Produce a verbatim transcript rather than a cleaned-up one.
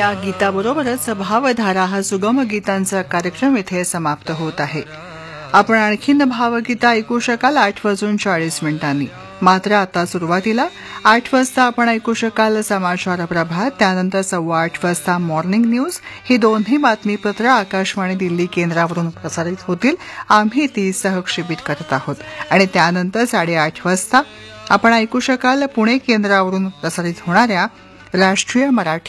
या गीताबरोबरच भावधारा हा सुगम गीतांचा कार्यक्रम इथे समाप्त होत आहे. आपण आणखीन भावगीता ऐकू शकाल आठ वाजून चाळीस मिनिटांनी. मात्र आता सुरुवातीला आठ वाजता आपण ऐकू शकाल समाचार प्रभात, त्यानंतर सव्वा आठ वाजता मॉर्निंग न्यूज. ही दोन्ही बातमीपत्र आकाशवाणी दिल्ली केंद्रावरून प्रसारित होतील. आम्ही ती सहक्षेपित करत आहोत. आणि त्यानंतर साडेआठ वाजता आपण ऐकू शकाल पुणे केंद्रावरून प्रसारित होणाऱ्या राष्ट्रीय मराठी